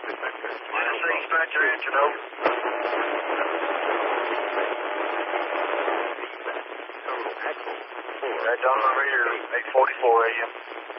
Dispatcher, engine over. That's on the rear, 8:44 a.m.